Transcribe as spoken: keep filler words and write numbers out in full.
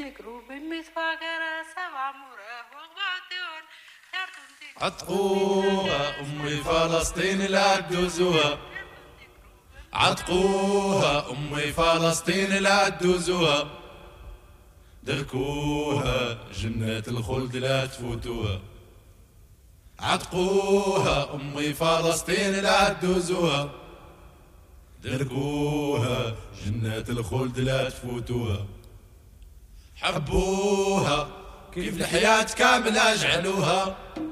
عتقوها أمي فلسطين لا تدوزوها، عتقوها أمي فلسطين لا تدوزوها، دركوها جنة الخلد لا تفوتوها، عتقوها أمي فلسطين لا تدوزوها، دركوها جنة الخلد لا تفوتوها، حبوها كيف الحياة كاملة جعلوها.